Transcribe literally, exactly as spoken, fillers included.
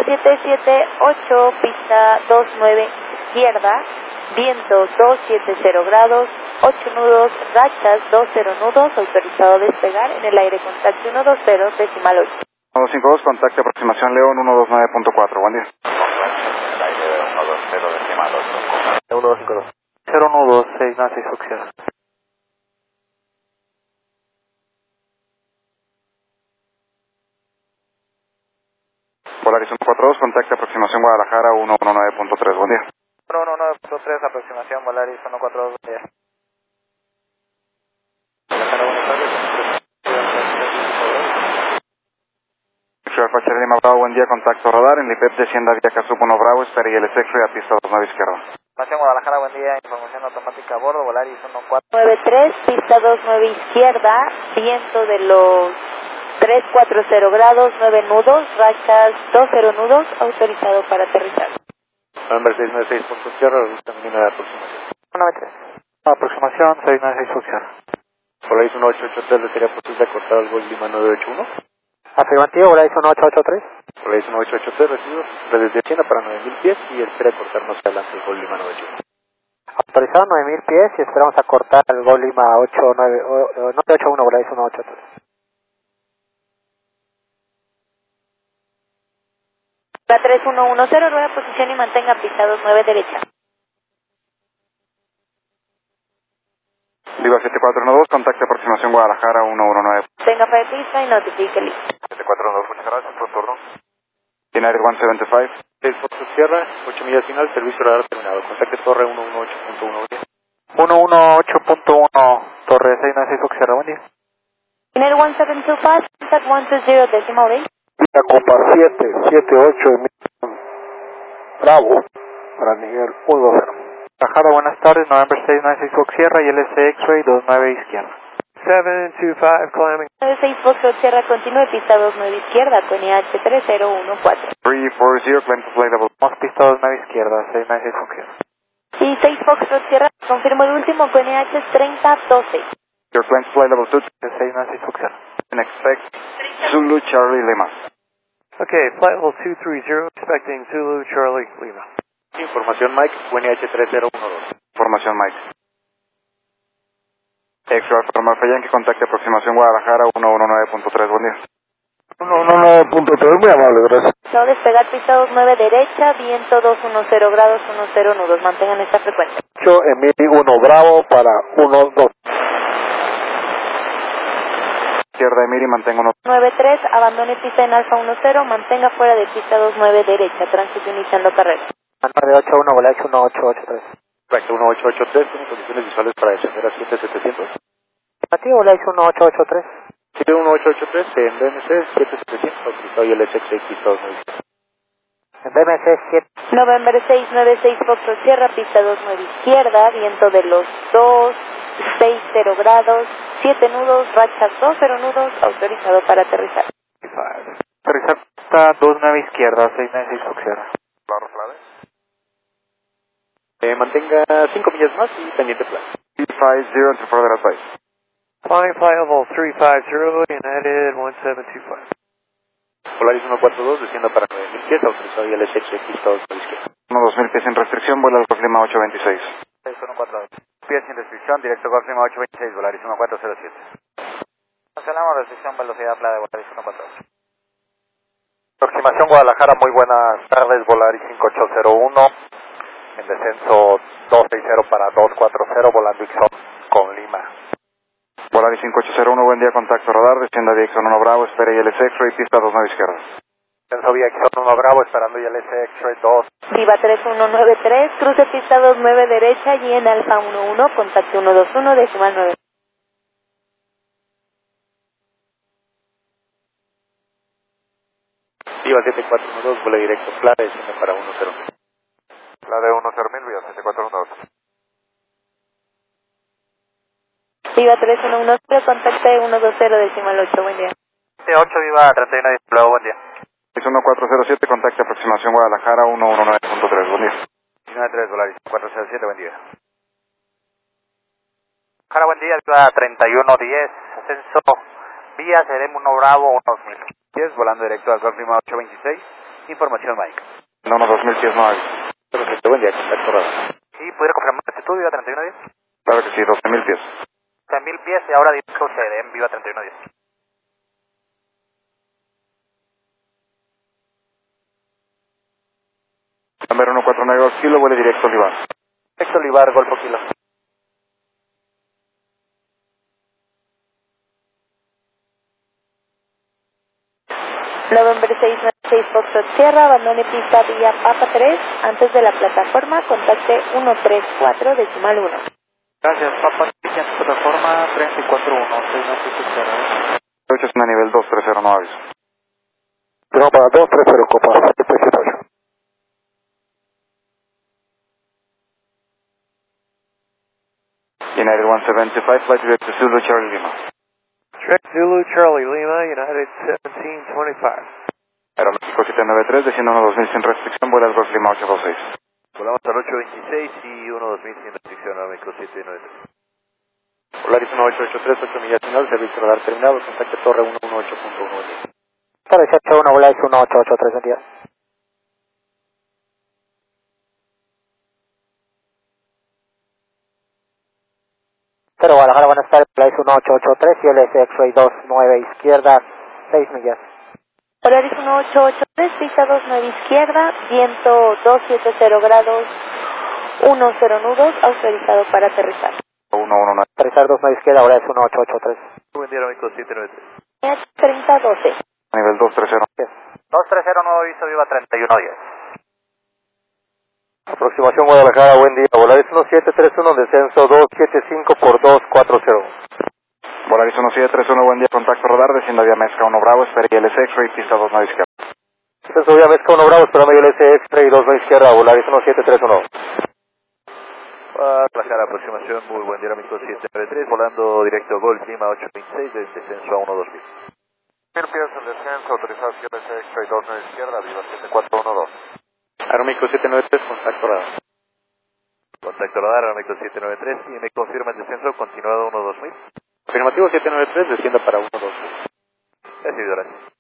siete siete ocho, pista dos nueve izquierda, viento dos siete cero grados, ocho nudos, rachas dos cero nudos, autorizado a despegar en el aire contacto uno dos cero, decimal ocho. uno dos cinco dos, contacto aproximación León uno dos nueve punto cuatro, buen día. En el aire uno dos cero, decimal ocho. uno dos cinco dos. cero nudos, seis Nancy Foxtrot. Polaris uno cuatro dos, contacto aproximación Guadalajara uno uno nueve punto tres, buen día. uno uno nueve punto tres, aproximación Polaris uno cuatro dos, buen día. Alfa Charlie Lima Bravo, buen día, contacto radar, en Lipep descienda vía Casup uno Bravo, espera y el X-Ray a pista dos nueve izquierda. Información Guadalajara, buen día, información automática a bordo, Volaris uno cuatro nueve tres, pista dos nueve izquierda, viento de los tres cuatro cero grados, nueve nudos, rachas dos cero nudos, autorizado para aterrizar. November seis nueve seis punto cero, revista mínima de aproximación. nueve tres. Aproximación seis nueve seis punto cero. Volaris uno ocho ocho tres, ¿le sería posible cortar el Gol Lima nueve ocho uno? Afirmativo, Volaris uno ocho ocho tres. Volaris uno ocho ocho tres, recibido desde Hacienda para nueve mil pies y espera cortar más adelante el Gol Lima nueve ocho uno. Autorizado nueve mil pies y esperamos a cortar el Gol Lima ocho nueve, nueve ocho uno, Volaris uno ocho tres. La tres uno uno cero, rueda posición y mantenga pista dos nueve derecha. Viva siete cuatro uno dos, contacto aproximación Guadalajara uno uno nueve. Tenga fe de pista y notifique listo. siete cuatro uno dos, muchas gracias por turno. United uno setenta y cinco. seis Fox Sierra, ocho millas final, servicio radar terminado. Contacte Torre uno uno ocho punto uno. uno uno ocho punto uno, Torre seis nueve seis Fox Sierra, buen día. United uno siete dos cinco, contact uno dos cero, decimal eight. La Copa siete siete ocho, Bravo, para nivel uno cero. Bajada, buenas tardes, November seis nueve seis Fox Sierra y L S X-Ray dos nueve izquierda. siete dos cinco, climbing. nueve seis Foxtrot Sierra, continúe pista dos nueve izquierda, con I H tres cero uno cuatro. tres cuatro cero, climb to flight level. Vamos pista dos nueve izquierda, seis nueve seis Fox Sierra. Y seis Foxtrot Sierra, confirmo el último con I H treinta doce. Your climb to flight level two. seis nueve seis Fox Sierra. And expect Zulu Charlie Lima. Okay, flight level two three zero, expecting Zulu Charlie Lima. Información Mike, buen I H tres cero uno dos. Formación Mike. Extra Alfa Romeo Yankee, contacto aproximación Guadalajara uno uno nueve punto tres, buen día. uno uno nueve punto tres, muy amable, gracias. No despegar pista dos nueve derecha, viento dos uno cero grados, uno cero nudos, mantengan esta frecuencia. ocho, Emily uno Bravo para uno dos. Izquierda de Miri, mantengo uno. nueve tres, abandone pista en Alfa uno cero, mantenga fuera de pista dos nueve derecha, tránsito iniciando carrera. nueve ocho uno, Volaris uno ocho ocho tres. Correcto, uno ocho ocho tres, tiene condiciones visuales para descender a siete setecientos. Negativo, Volaris uno ocho ocho tres. siete uno ocho ocho tres, en B M C siete setecientos, autorizado y el S X X dos nueve. En B M C siete. November seis nueve seis Foxtrot Sierra, pista dos nueve izquierda, viento de los dos seis cero grados, siete nudos, rachas dos cero nudos, autorizado para aterrizar. Aterrizar pista dos nueve izquierda, seis nueve seis Fox Sierra. Barros Flores. Eh, mantenga cinco millas más y pendiente plan. three five zero to further advice. Flying flight level three five zero, United one seven two five. Polaris uno cuatro dos, descienda para nueve mil pies, autorizado y el S X X dos nueve izquierda. uno dos mil pies sin restricción, vuela al Golf Lima ocho veintiséis. uno cuatro dos. Pies sin restricción, directo Golf Lima ocho veintiséis, Volaris uno cuatro cero siete. Cancelamos restricción, velocidad plana de Volaris uno cuatro dos. Aproximación Guadalajara, muy buenas tardes, Volaris cinco ocho cero uno. En descenso dos seis cero para dos cuatro cero, volando Ixon con Lima. Volaris cinco ocho cero uno, buen día, contacto radar, descienda vía Ixon uno Bravo, espera y el S X-Ray, pista dos nueve izquierda. Descenso vía Ixon uno Bravo, esperando y el S X-Ray dos. Viva tres uno nueve tres, cruce pista dos nueve derecha y en Alfa uno uno, contacto uno dos uno, decimal nueve. Viva siete cuatro uno dos, vuelo directo, clave, desciende para uno cero. La de uno cero mil, vía siete cuatro uno dos. Viva tres uno uno cero, contacte uno dos cero, decimal ocho, buen día. ocho, viva treinta y uno, diecinueve, buen día. uno cuatro cero siete, contacto aproximación Guadalajara uno uno nueve punto tres, buen día. diecinueve tres, Volaris cuatro cero siete, buen día. Guadalajara, buen día, viva treinta y uno diez, ascenso, vía Serem uno Bravo, unos mil pies, volando directo al Golf Lima ocho veintiséis, Información, Mike. uno dos mil pies no hay. Perfecto, buen día, contacto radar. ¿Y pudiera confirmar altitud, Viva treinta y uno diez? Claro que sí, doce mil pies. doce mil pies y ahora disco C D en Viva treinta y uno diez. Number uno cuatro nueve dos kilo, vuele directo Olivar. Directo Olivar, Golfo Kilo. November seis nueve seis Foxtrot Sierra, abandone pista vía Papa tres, antes de la plataforma, contacte uno tres cuatro decimal uno. Gracias, Papa, plataforma treinta y cuatro uno, seis nueve seis Foxtrot. ocho es a nivel dos tres cero, no aviso. No, para dos tres cero, copa, ocho. United one seventy-five, flight direct to Zulu Charlie Lima. Direct Zulu Charlie Lima, United seventeen twenty-five. Aeroméxico siete nueve tres, desciendo uno dos mil sin restricción, vuela al Golf Lima ocho dos seis. Volamos al ocho veintiséis y uno dos mil sin restricción, Aeroméxico siete nueve tres. Polaris uno ocho ocho tres, ocho millas final, servicio radar terminado, contacte torre uno uno ocho punto uno. Torre dieciocho uno, Volaris uno ocho ocho tres, buen día. Pero Guadalajara, buenas tardes, Volaris uno ocho ocho tres, y L S X-Ray dos nueve izquierda, seis millas. Polaris uno ocho ocho tres, pista dos nueve izquierda, viento dos siete cero grados, uno cero nudos, autorizado para aterrizar. uno uno nueve. Aterrizar dos nueve izquierda, Volaris uno ocho ocho tres. Buen día, Aeroméxico siete nueve tres. H treinta doce. A nivel dos tres cero. dos tres cero, nuevo aviso, Viva treinta y uno diez. Aproximación Guadalajara, buen día. Volaris uno siete tres uno, descenso dos siete cinco por dos cuatro cero. Volaris uno siete tres uno, buen día, contacto radar, desciendo vía Mezca uno Bravo, espera y L S X-Ray, pista dos nueve izquierda. Descenso vía Mezca uno Bravo, esperando I L S X-Ray dos nueve izquierda, Volaris uno siete tres uno. Guadalajara, aproximación, muy buen día, Aeroméxico siete nueve tres, volando directo Golf Lima ocho veintiséis, del descenso a uno dos mil. Mil pies el descenso, autorizado L S X-Ray dos nueve izquierda, Viva siete cuatro uno dos. Aeroméxico siete nueve tres, contacto radar. Contacto radar, Aeroméxico siete nueve tres, y me confirma el descenso continuado uno dos mil. Afirmativo siete nueve tres, descienda para uno dos mil. Recibido, gracias.